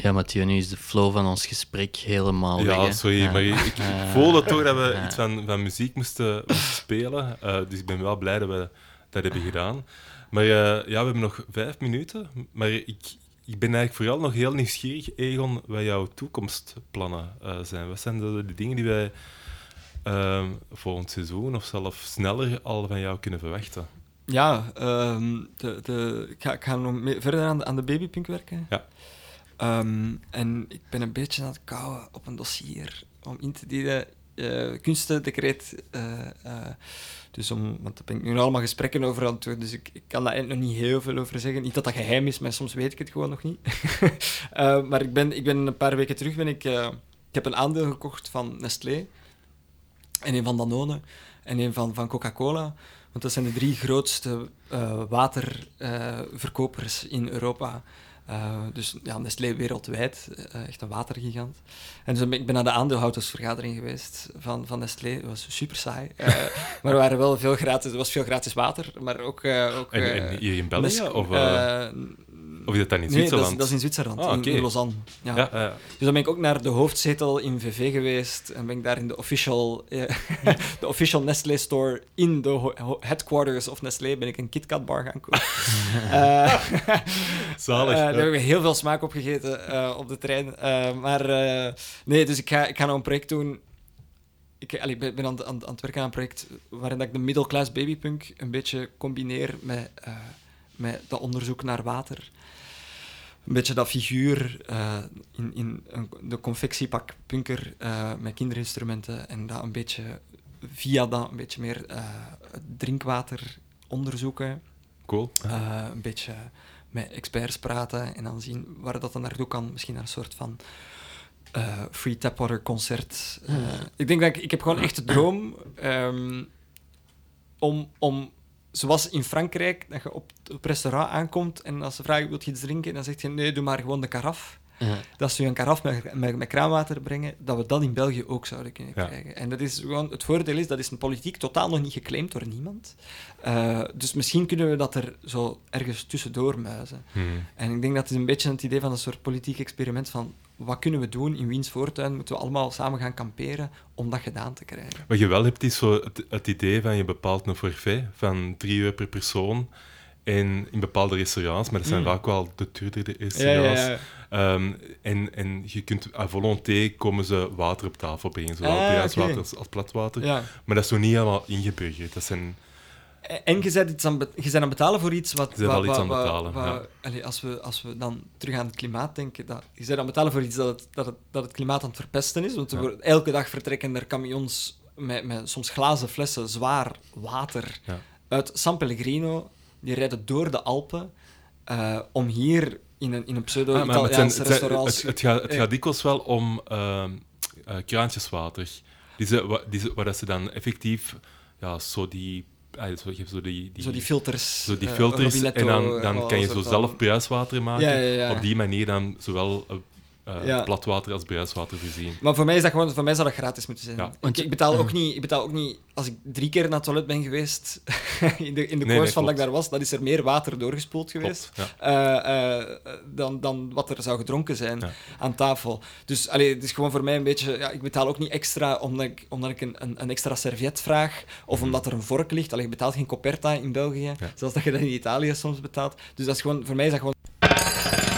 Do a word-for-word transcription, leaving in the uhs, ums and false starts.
Ja, Mathieu, nu is de flow van ons gesprek helemaal weg. Ja, Hè? sorry, Ja. maar ik, ik Ja. voelde toch dat we Ja. iets van, van muziek moesten, moesten spelen. Uh, dus ik ben wel blij dat we dat hebben gedaan. Maar uh, ja, we hebben nog vijf minuten. Maar ik, ik ben eigenlijk vooral nog heel nieuwsgierig, Egon, wat jouw toekomstplannen uh, zijn. Wat zijn de, de dingen die wij uh, volgend seizoen of zelfs sneller al van jou kunnen verwachten? Ja, um, de, de, ik, ga, ik ga nog mee, verder aan de, aan de babypunk werken. Ja. Um, en ik ben een beetje aan het kouwen op een dossier om in te dienen. Uh, kunstendecreet. Uh, uh, dus om, want daar ben ik nu allemaal gesprekken over aan het doen, dus ik, ik kan daar eigenlijk nog niet heel veel over zeggen. Niet dat dat geheim is, maar soms weet ik het gewoon nog niet. uh, maar ik ben, ik ben een paar weken terug, ben ik, uh, ik heb een aandeel gekocht van Nestlé, en een van Danone, en een van, van Coca-Cola. Want dat zijn de drie grootste uh, waterverkopers uh, in Europa. Uh, dus ja, Nestlé wereldwijd, uh, echt een watergigant. En dus ik ben naar de aandeelhoudersvergadering geweest van, van Nestlé. Het was super saai. Uh, maar er waren wel veel gratis, er was veel gratis water, maar ook... Uh, ook en, en hier in België? Nes- of, uh, of is dat dan in Zwitserland? Nee, dat is, dat is in Zwitserland, ah, okay. in, in Lausanne. Ja. Ja, uh, dus dan ben ik ook naar de hoofdzetel in V V geweest en ben ik daar in de official, uh, de official Nestlé store in de ho- headquarters of Nestlé ben ik een KitKat bar gaan kopen. uh, Zalig. Uh, daar hebben we heel veel smaak op gegeten uh, op de trein. Uh, maar uh, nee, dus ik ga, ik ga nou een project doen. Ik, allee, ik ben aan, aan, aan het werken aan een project waarin dat ik de middle-class babypunk een beetje combineer met, uh, met dat onderzoek naar water. Een beetje dat figuur uh, in, in een, de confectiepakpunker uh, met kinderinstrumenten en dat een beetje via dat een beetje meer uh, drinkwater onderzoeken. Cool. Uh, een beetje met experts praten en dan zien waar dat dan naartoe kan. Misschien naar een soort van uh, free tapwater concert. Uh, ik denk dat ik, ik heb gewoon echt de droom um, om, om, zoals in Frankrijk, dat je op het restaurant aankomt en als ze vragen, wil je iets drinken? Dan zeg je, nee, doe maar gewoon de karaf. Ja. Dat ze je een karaf met, met, met kraanwater brengen, dat we dat in België ook zouden kunnen krijgen. Ja. En dat is gewoon, het voordeel is, dat is een politiek totaal nog niet geclaimd door niemand. Uh, dus misschien kunnen we dat er zo ergens tussendoor muizen. Hmm. En ik denk dat het is een beetje het idee van een soort politiek experiment van wat kunnen we doen, in wiens voortuin moeten we allemaal samen gaan kamperen om dat gedaan te krijgen. Wat je wel hebt, is zo het, het idee van je bepaalt een forfait van drie euro per persoon en in bepaalde restaurants, maar dat zijn mm. vaak wel de duurdere restaurants. Ja, ja, ja. Um, en, en je kunt à volonté komen ze water op tafel brengen, zowel ah, bruiswater okay. als, als platwater. Ja. Maar dat is nog niet helemaal ingeburgerd. Dat zijn... En je bent, iets aan be- je bent aan het betalen voor iets wat... Je bent wel iets aan het betalen, wat, wat, ja. Allee, als, we, als we dan terug aan het klimaat denken, dat, je bent aan het betalen voor iets dat het, dat het, dat het klimaat aan het verpesten is. Want ja. er, elke dag vertrekken er camions met, met soms glazen flessen, zwaar water ja. uit San Pellegrino. Die rijden door de Alpen uh, om hier in een, in een pseudo-Italiaans ah, restaurant... Het, het, het, gaat, het gaat dikwijls wel om uh, uh, kraantjeswater. Die ze, die ze, waar ze dan effectief ja, zo die... Ah, zo, zo, die, die, zo die filters. Zo die filters uh, en dan, dan uh, kan je zo zelf dan... bruiswater maken. Ja, ja, ja. Op die manier dan zowel... Uh, Uh, ja. platwater als bruiswater voorzien. Maar voor mij is dat gewoon, voor mij zou dat gratis moeten zijn. Ja. Ik, ik, betaal ook niet, ik betaal ook niet, als ik drie keer naar het toilet ben geweest, in de, in de nee, koers nee, van dat ik daar was, dan is er meer water doorgespoeld geweest klopt, ja. uh, uh, dan, dan wat er zou gedronken zijn ja. aan tafel. Dus allee, het is gewoon voor mij een beetje, ja, ik betaal ook niet extra omdat ik, omdat ik een, een, een extra serviet vraag, of mm. omdat er een vork ligt. Allee, je betaalt geen coperta in België, ja. zoals dat je dat in Italië soms betaalt. Dus dat is gewoon, voor mij is dat gewoon